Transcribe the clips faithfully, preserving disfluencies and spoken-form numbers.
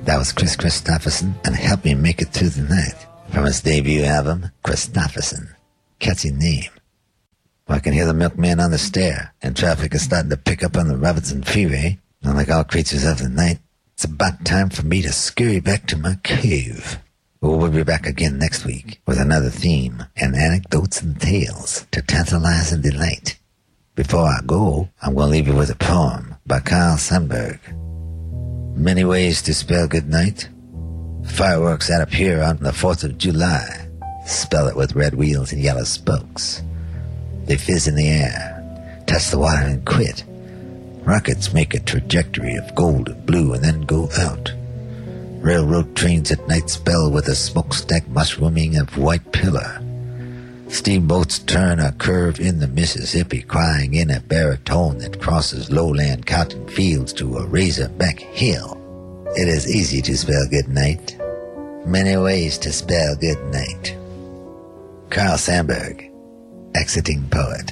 That was Chris Christopherson and Help Me Make It Through the Night from his debut album, Christopherson. Catchy name. Well, I can hear the milkman on the stair, and traffic is starting to pick up on the Robinson Freeway. And like all creatures of the night, it's about time for me to scurry back to my cave. We'll be back again next week with another theme and anecdotes and tales to tantalize and delight. Before I go, I'm going to leave you with a poem by Carl Sandburg. Many ways to spell good night. Fireworks that appear on the fourth of July. Spell it with red wheels and yellow spokes. They fizz in the air, touch the water and quit. Rockets make a trajectory of gold and blue and then go out. Railroad trains at night spell with a smokestack mushrooming of white pillar. Steamboats turn a curve in the Mississippi, crying in a baritone that crosses lowland cotton fields to a razorback hill. It is easy to spell good night. Many ways to spell good night. Carl Sandburg, exiting poet.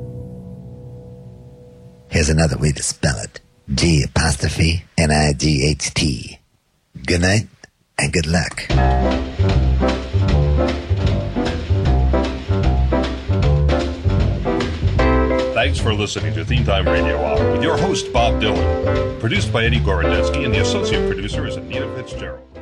Here's another way to spell it. G apostrophe N I G H T. Good night and good luck. Thanks for listening to Theme Time Radio Hour with your host, Bob Dylan. Produced by Eddie Gorodetsky, and the associate producer is Anita Fitzgerald.